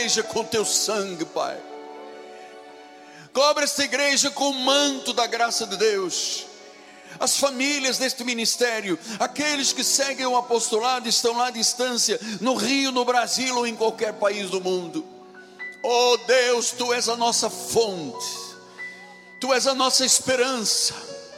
igreja com teu sangue, Pai. Cobre esta igreja com o manto da graça de Deus. As famílias deste ministério, aqueles que seguem o apostolado, estão lá à distância, no Rio, no Brasil ou em qualquer país do mundo. Oh Deus, Tu és a nossa fonte, Tu és a nossa esperança.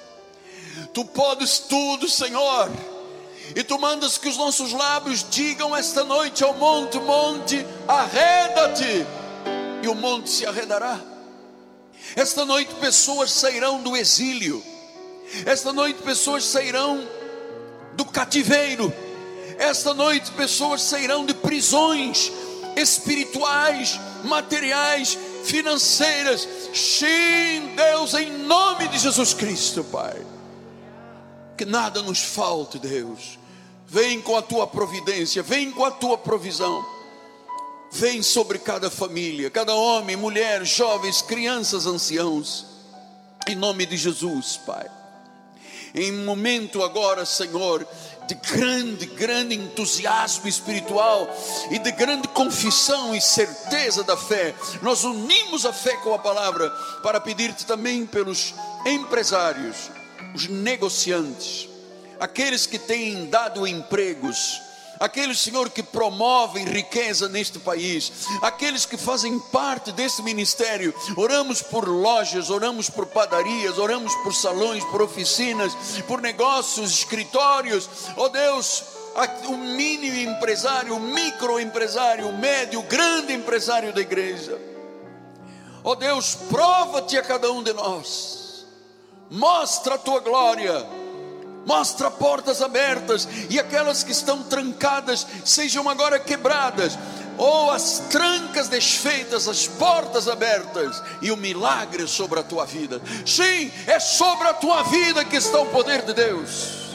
Tu podes tudo, Senhor. E Tu mandas que os nossos lábios digam esta noite ao monte: monte, arreda-te, e o monte se arredará. Esta noite pessoas sairão do exílio. Esta noite pessoas sairão do cativeiro. Esta noite pessoas sairão de prisões espirituais, materiais, financeiras. Sim, Deus, em nome de Jesus Cristo, Pai. Que nada nos falte, Deus. Vem com a Tua providência, vem com a Tua provisão. Vem sobre cada família, cada homem, mulher, jovens, crianças, anciãos. Em nome de Jesus, Pai. Em momento agora, Senhor, de grande entusiasmo espiritual e de grande confissão e certeza da fé, nós unimos a fé com a palavra para pedir-te também pelos empresários, os negociantes, aqueles que têm dado empregos, aqueles, Senhor, que promovem riqueza neste país, aqueles que fazem parte deste ministério. Oramos por lojas, oramos por padarias, oramos por salões, por oficinas, por negócios, escritórios. Oh Deus, o mínimo empresário, o microempresário, o médio, o grande empresário da igreja. Oh Deus, prova-te a cada um de nós, mostra a Tua glória, mostra portas abertas, e aquelas que estão trancadas sejam agora quebradas, ou as trancas desfeitas, as portas abertas, e o milagre sobre a tua vida. Sim, é sobre a tua vida que está o poder de Deus.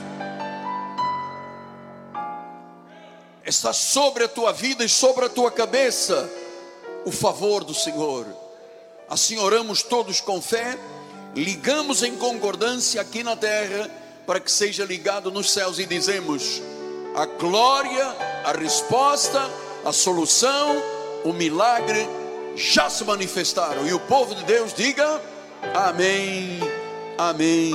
Está sobre a tua vida e sobre a tua cabeça o favor do Senhor. Assim oramos todos com fé, ligamos em concordância aqui na terra, para que seja ligado nos céus, e dizemos: a glória, a resposta, a solução, o milagre já se manifestaram. E o povo de Deus diga amém, amém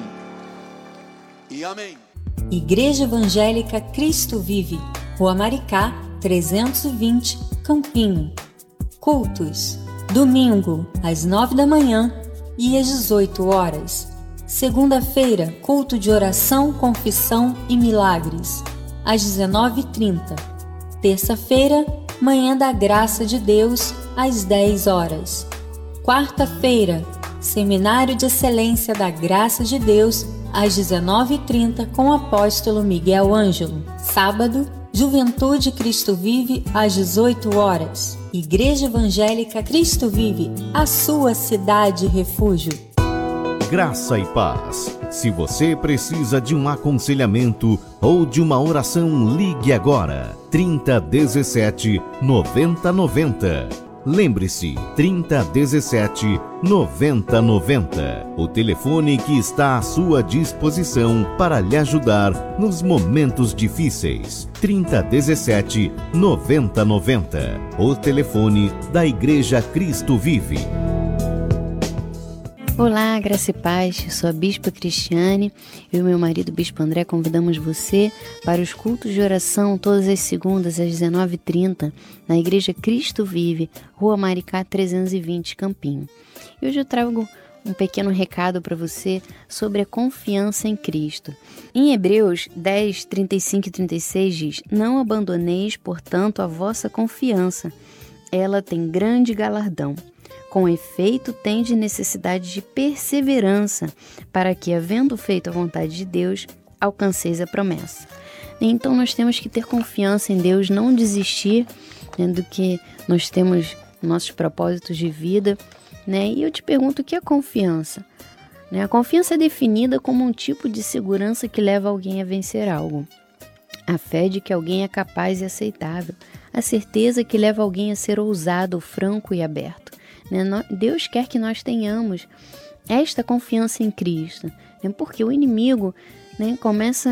e amém. Igreja Evangélica Cristo Vive, Rua Maricá, 320, Campinho. Cultos: domingo, às 9 da manhã e às 18 horas. Segunda-feira, culto de oração, confissão e milagres, às 19h30. Terça-feira, manhã da graça de Deus, às 10 horas. Quarta-feira, seminário de excelência da graça de Deus, às 19h30, com o apóstolo Miguel Ângelo. Sábado, Juventude Cristo Vive, às 18 horas. Igreja Evangélica Cristo Vive, a sua cidade refúgio. Graça e paz. Se você precisa de um aconselhamento ou de uma oração, ligue agora. 3017 9090. Lembre-se, 3017 9090. O telefone que está à sua disposição para lhe ajudar nos momentos difíceis. 3017 9090. O telefone da Igreja Cristo Vive. Olá, graça e paz, eu sou a Bispa Cristiane. Eu e meu marido, Bispo André, convidamos você para os cultos de oração todas as segundas às 19h30 na Igreja Cristo Vive, Rua Maricá 320, Campinho. E hoje eu trago um pequeno recado para você sobre a confiança em Cristo. Em Hebreus 10, 35 e 36 diz: não abandoneis, portanto, a vossa confiança, ela tem grande galardão. Com efeito, tende necessidade de perseverança, para que, havendo feito a vontade de Deus, alcanceis a promessa. Então, nós temos que ter confiança em Deus, não desistir, do que nós temos nossos propósitos de vida. E eu te pergunto, o que é confiança? A confiança é definida como um tipo de segurança que leva alguém a vencer algo. A fé de que alguém é capaz e aceitável. A certeza que leva alguém a ser ousado, franco e aberto. Deus quer que nós tenhamos esta confiança em Cristo, porque o inimigo começa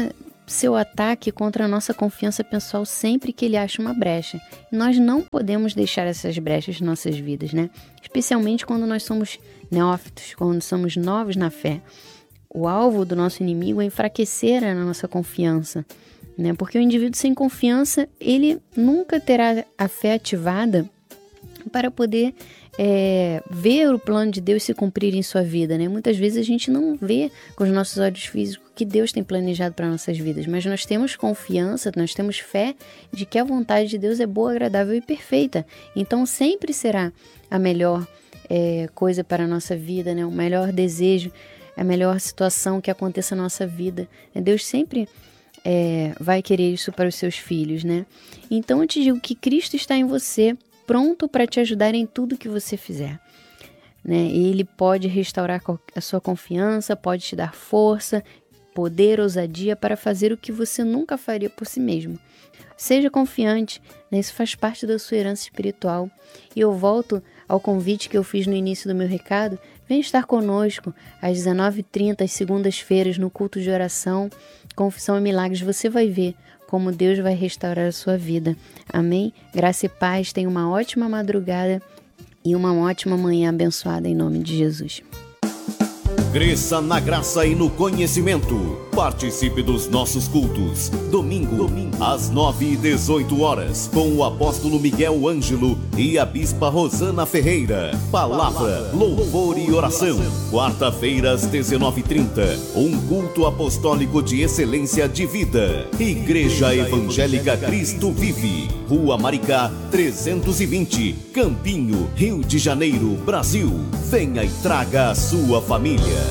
seu ataque contra a nossa confiança pessoal sempre que ele acha uma brecha. E nós não podemos deixar essas brechas em nossas vidas, né? Especialmente quando nós somos neófitos, quando somos novos na fé. O alvo do nosso inimigo é enfraquecer a nossa confiança, né? Porque o indivíduo sem confiança, ele nunca terá a fé ativada para poder ver o plano de Deus se cumprir em sua vida, né? Muitas vezes a gente não vê com os nossos olhos físicos o que Deus tem planejado para nossas vidas, mas nós temos confiança, nós temos fé de que a vontade de Deus é boa, agradável e perfeita. Então sempre será a melhor coisa para a nossa vida, né? O melhor desejo, a melhor situação que aconteça na nossa vida. Deus sempre vai querer isso para os seus filhos, né? Então eu te digo que Cristo está em você, pronto para te ajudar em tudo que você fizer, né? Ele pode restaurar a sua confiança, pode te dar força, poder, ousadia para fazer o que você nunca faria por si mesmo. Seja confiante, né? Isso faz parte da sua herança espiritual. E eu volto ao convite que eu fiz no início do meu recado. Vem estar conosco às 19h30, às segundas-feiras, no culto de oração, Confissão e Milagres. Você vai ver como Deus vai restaurar a sua vida. Amém? Graça e paz, tenha uma ótima madrugada e uma ótima manhã abençoada em nome de Jesus. Cresça na graça e no conhecimento. Participe dos nossos cultos. Domingo, às 9h18, com o apóstolo Miguel Ângelo e a bispa Rosana Ferreira. Palavra, louvor e oração. Quarta-feira, às 19h30, um culto apostólico de excelência de vida. Igreja Evangélica Cristo Vive, Rua Maricá, 320, Campinho, Rio de Janeiro, Brasil. Venha e traga a sua família.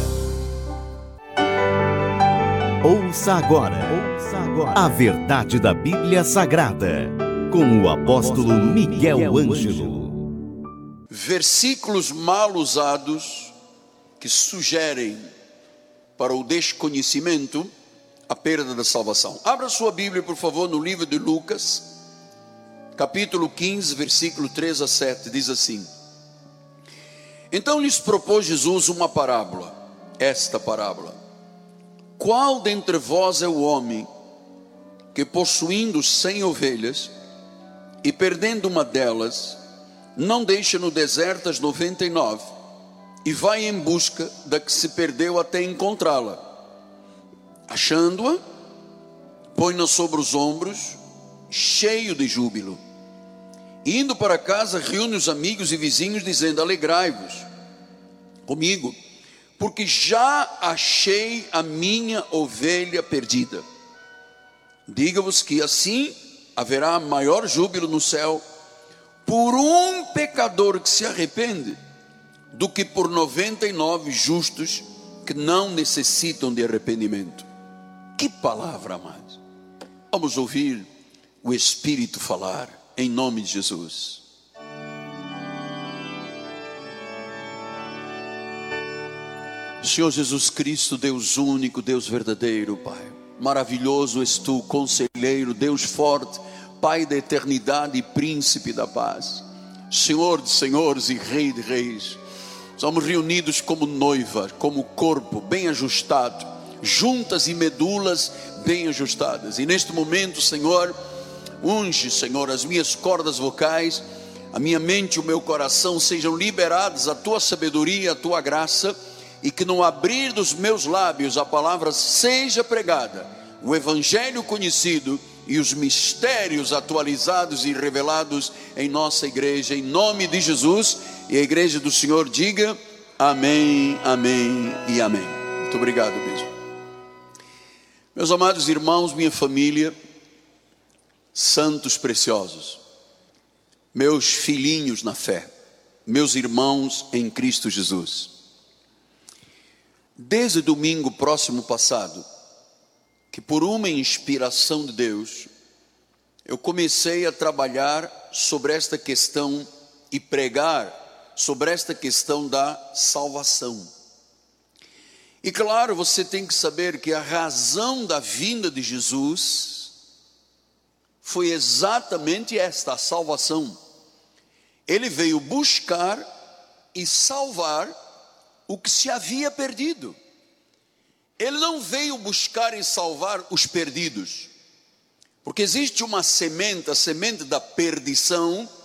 Ouça agora a verdade da Bíblia Sagrada, com o apóstolo Miguel Ângelo. Versículos mal usados que sugerem para o desconhecimento a perda da salvação. Abra sua Bíblia, por favor, no livro de Lucas, capítulo 15, versículo 3 a 7, diz assim: Então lhes propôs Jesus uma parábola, esta parábola: Qual dentre vós é o homem que, possuindo 100 ovelhas e perdendo uma delas, não deixa no deserto as 99 e vai em busca da que se perdeu até encontrá-la? Achando-a, põe-na sobre os ombros, cheio de júbilo. E indo para casa, reúne os amigos e vizinhos, dizendo: Alegrai-vos comigo, porque já achei a minha ovelha perdida. Digo-vos que assim haverá maior júbilo no céu por um pecador que se arrepende, do que por 99 justos que não necessitam de arrependimento. Que palavra, amados! Vamos ouvir o Espírito falar, em nome de Jesus. Senhor Jesus Cristo, Deus único, Deus verdadeiro, Pai, maravilhoso és tu, conselheiro, Deus forte, Pai da eternidade e príncipe da paz, Senhor de senhores e Rei de reis. Somos reunidos como noiva, como corpo bem ajustado, juntas e medulas bem ajustadas. E neste momento, Senhor, unge, Senhor, as minhas cordas vocais, a minha mente e o meu coração sejam liberados a tua sabedoria, a tua graça, e que no abrir dos meus lábios a palavra seja pregada, o evangelho conhecido e os mistérios atualizados e revelados em nossa igreja, em nome de Jesus. E a igreja do Senhor diga amém, amém e amém. Muito obrigado mesmo. Meus amados irmãos, minha família, santos preciosos, meus filhinhos na fé, meus irmãos em Cristo Jesus. Desde domingo próximo passado, que por uma inspiração de Deus, eu comecei a trabalhar sobre esta questão e pregar sobre esta questão da salvação. E claro, você tem que saber que a razão da vinda de Jesus foi exatamente esta, a salvação. Ele veio buscar e salvar o que se havia perdido. Ele não veio buscar e salvar os perdidos, porque existe uma semente, a semente da perdição,